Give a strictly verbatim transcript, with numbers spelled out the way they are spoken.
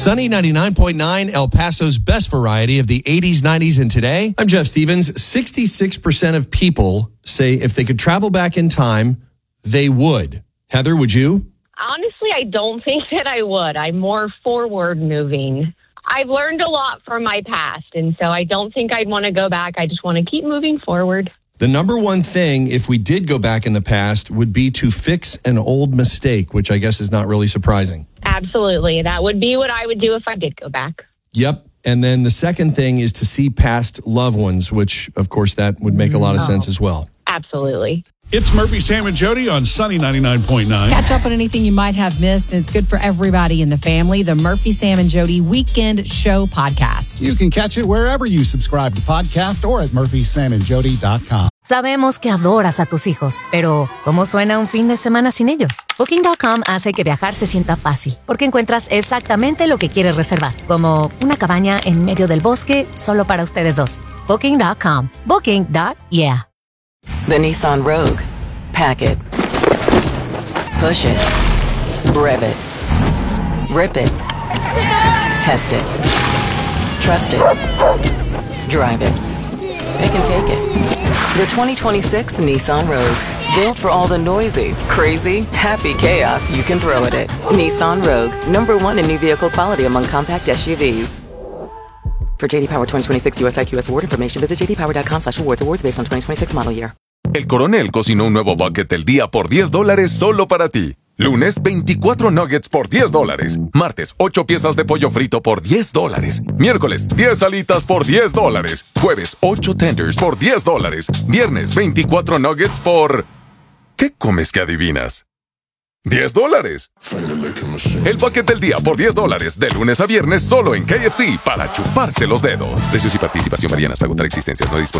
Sunny ninety-nine point nine, El Paso's best variety of the eighties, nineties, and today. I'm Jeff Stevens. sixty-six percent of people say if they could travel back in time, they would. Heather, would you? Honestly, I don't think that I would. I'm more forward moving. I've learned a lot from my past, and so I don't think I'd want to go back. I just want to keep moving forward. The number one thing, if we did go back in the past, would be to fix an old mistake, which I guess is not really surprising. Absolutely. That would be what I would do if I did go back. Yep. And then the second thing is to see past loved ones, which, of course, that would make a lot of Oh. sense as well. Absolutely. It's Murphy, Sam, and Jody on Sunny ninety-nine point nine. Catch up on anything you might have missed, and it's good for everybody in the family. The Murphy, Sam, and Jody Weekend Show Podcast. You can catch it wherever you subscribe to podcast or at murphy sam and jody dot com. Sabemos que adoras a tus hijos, pero ¿cómo suena un fin de semana sin ellos? Booking punto com hace que viajar se sienta fácil, porque encuentras exactamente lo que quieres reservar, como una cabaña en medio del bosque solo para ustedes dos. Booking punto com. Booking. Yeah. The Nissan Rogue. Pack it. Push it. Rev it. Rip it. Test it. Trust it. Drive it. Pick and take it. The twenty twenty-six Nissan Rogue. Built for all the noisy, crazy, happy chaos you can throw at it. Nissan Rogue. Number one in new vehicle quality among compact S U Vs. For J D Power twenty twenty-six U S I Q S award information, visit j d power dot com slash awards. Awards based on twenty twenty-six model year. El Coronel cocinó un nuevo bucket del día por diez dólares solo para ti. Lunes, veinticuatro nuggets por diez dólares. Martes, ocho piezas de pollo frito por diez dólares. Miércoles, diez alitas por diez dólares. Jueves, ocho tenders por diez dólares. Viernes, veinticuatro nuggets por... ¿Qué comes que adivinas? diez dólares. El bucket del día por diez dólares. De lunes a viernes solo en K F C para chuparse los dedos. Precios y participación varían hasta agotar existencias no disponibles.